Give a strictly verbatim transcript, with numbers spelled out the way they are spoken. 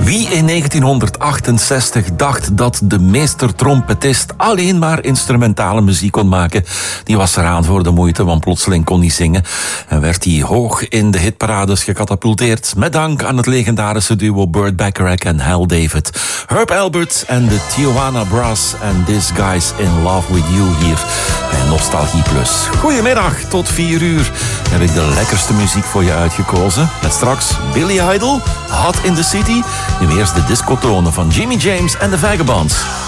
Wie in negentienhonderdachtenzestig dacht dat de meestertrompetist alleen maar instrumentale muziek kon maken, die was eraan voor de moeite, want plotseling kon hij zingen en werd hij hoog in de hitparades gecatapulteerd met dank aan het legendarische duo Burt Bacharach en Hal David. Herb Alpert en de Tijuana Brass en This Guy's in Love With You hier bij Nostalgie Plus. Goedemiddag, tot vier uur heb ik de lekkerste muziek voor je uitgekozen. Met straks Billy Idol, Hot in the City. Nu eerst de discotonen van Jimmy James en de Vagabonds.